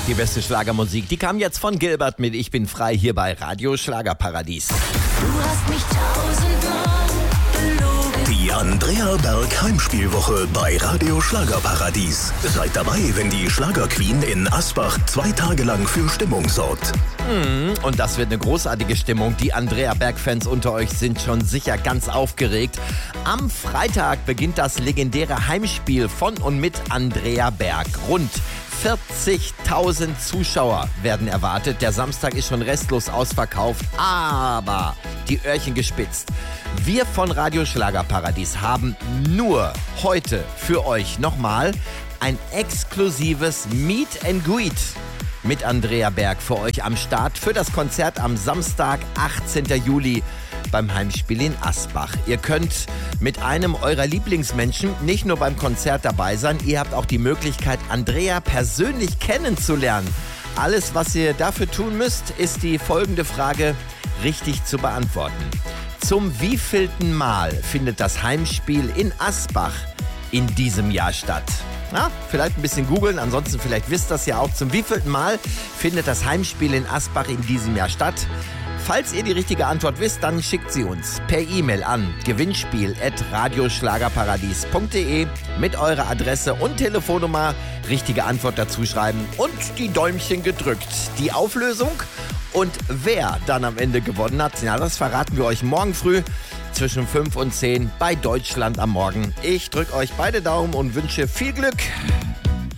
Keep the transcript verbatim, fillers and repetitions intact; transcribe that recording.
Die beste Schlagermusik, die kam jetzt von Gilbert mit Ich bin frei hier bei Radio Schlagerparadies. Du hast mich tausendmal belogen. Die Andrea Berg Heimspielwoche bei Radio Schlagerparadies. Seid dabei, wenn die Schlagerqueen in Asbach zwei Tage lang für Stimmung sorgt. Und das wird eine großartige Stimmung. Die Andrea Berg-Fans unter euch sind schon sicher ganz aufgeregt. Am Freitag beginnt das legendäre Heimspiel von und mit Andrea Berg. Rund vierzigtausend Zuschauer werden erwartet. Der Samstag ist schon restlos ausverkauft, aber die Öhrchen gespitzt. Wir von Radio Schlagerparadies haben nur heute für euch nochmal ein exklusives Meet and Greet mit Andrea Berg für euch am Start für das Konzert am Samstag, achtzehnten Juli beim Heimspiel in Asbach. Ihr könnt mit einem eurer Lieblingsmenschen nicht nur beim Konzert dabei sein, ihr habt auch die Möglichkeit, Andrea persönlich kennenzulernen. Alles, was ihr dafür tun müsst, ist die folgende Frage richtig zu beantworten. Zum wievielten Mal findet das Heimspiel in Asbach in diesem Jahr statt? Na, vielleicht ein bisschen googeln, ansonsten vielleicht wisst ihr das ja auch. Zum wievielten Mal findet das Heimspiel in Asbach in diesem Jahr statt? Falls ihr die richtige Antwort wisst, dann schickt sie uns per E-Mail an gewinnspiel at radioschlagerparadies punkt de mit eurer Adresse und Telefonnummer, richtige Antwort dazu schreiben und die Däumchen gedrückt. Die Auflösung und wer dann am Ende gewonnen hat, ja, das verraten wir euch morgen früh zwischen fünf und zehn bei Deutschland am Morgen. Ich drücke euch beide Daumen und wünsche viel Glück.